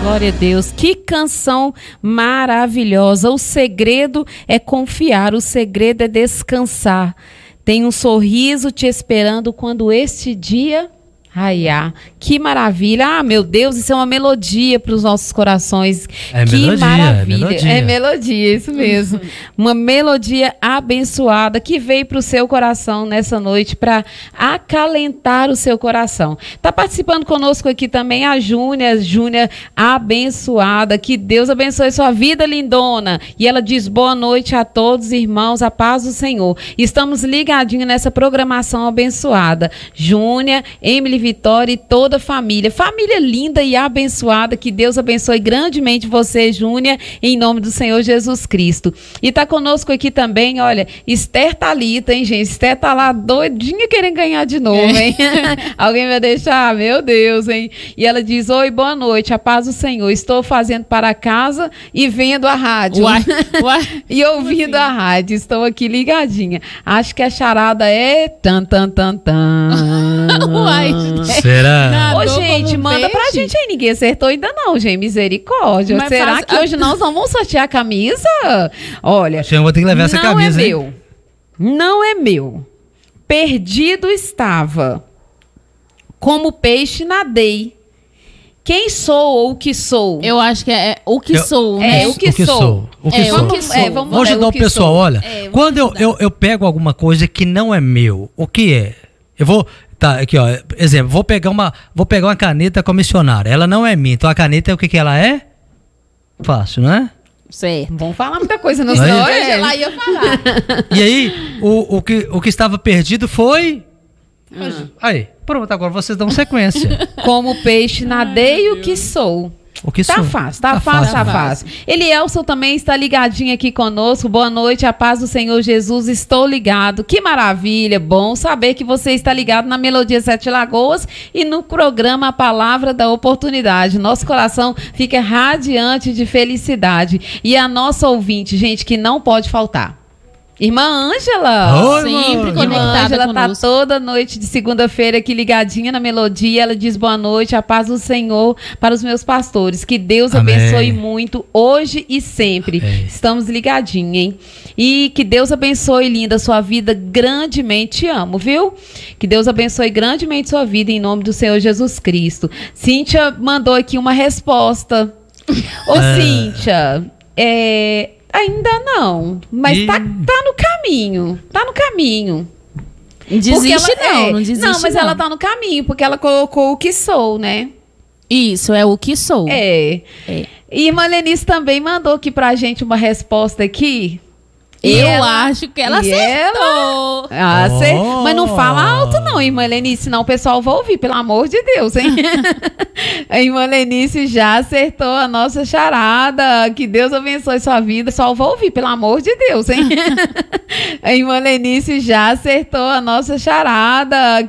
Glória a Deus, que canção maravilhosa. O segredo é confiar, o segredo é descansar. Tem um sorriso te esperando quando este dia raiar. Que maravilha. Ah, meu Deus, isso é uma melodia para os nossos corações. Que melodia, maravilha. É melodia, isso mesmo. Uma melodia abençoada que veio para o seu coração nessa noite para acalentar o seu coração. Está participando conosco aqui também a Júnia abençoada. Que Deus abençoe sua vida, lindona. E ela diz boa noite a todos, irmãos, a paz do Senhor. Estamos ligadinhos nessa programação abençoada. Júnia, Emily Vitória e toda a família. Família linda e abençoada. Que Deus abençoe grandemente você, Júnia, em nome do Senhor Jesus Cristo. E tá conosco aqui também, olha, Esther Thalita, hein, gente? Esther tá lá doidinha querendo ganhar de novo, hein? Alguém vai deixar? Meu Deus, hein? E ela diz, oi, boa noite, a paz do Senhor. Estou fazendo para casa e vendo a rádio. Uai. E ouvindo a rádio. Estou aqui ligadinha. Acho que a charada é tan, tan, tan, tan. Uai. Será? Ô, gente, manda pra gente aí. Ninguém acertou ainda não, gente. Misericórdia. Mas será que hoje nós não vamos sortear a camisa? Olha, Eu vou ter que levar essa camisa, não é hein? meu. Não é meu. Perdido estava. Como peixe nadei. Quem sou ou o que sou? Eu acho que é o que sou, né? É, o que sou. O que sou. Vamos ajudar o pessoal, olha. Quando eu pego alguma coisa que não é meu, o que é? Eu vou... Tá, aqui ó, exemplo, vou pegar uma caneta comissionária, ela não é minha, então a caneta, o que ela é? Fácil, não é? Certo. Vamos falar muita coisa, não Aí- sei. Ela ia falar. E aí, o que estava perdido foi... Aí, pronto, agora vocês dão sequência. Como peixe nadei, o que sou? O que Tá sou? fácil, tá fácil. Elielson também está ligadinho aqui conosco. Boa noite, a paz do Senhor Jesus, estou ligado. Que maravilha, bom saber que você está ligado na Melodia Sete Lagoas e no programa A Palavra da Oportunidade. Nosso coração fica radiante de felicidade. E a nossa ouvinte, gente, que não pode faltar. Irmã Ângela. Oi, Sempre irmã. Irmã conectada Ângela tá conosco. toda noite de segunda-feira aqui ligadinha na Melodia. Ela diz boa noite, a paz do Senhor para os meus pastores. Que Deus Amém. abençoe muito hoje e sempre. Amém. Estamos ligadinhos, hein? E que Deus abençoe, linda, sua vida grandemente. Te amo, viu? Que Deus abençoe grandemente sua vida em nome do Senhor Jesus Cristo. Cíntia mandou aqui uma resposta. Ô, Cíntia, ainda não, mas tá no caminho. Tá no caminho. Desiste Porque ela- não desiste não, mas ela tá no caminho, porque ela colocou o que sou, né? Isso, é o que sou. É. É. E irmã Lenice também mandou aqui pra gente uma resposta aqui. Eu acho que ela e acertou. Mas não fala alto não, irmã Lenice, senão o pessoal vai ouvir, pelo amor de Deus, hein? A irmã Lenice já acertou a nossa charada. Que Deus abençoe sua vida. Só vai ouvir, pelo amor de Deus, hein? A irmã Lenice já acertou a nossa charada.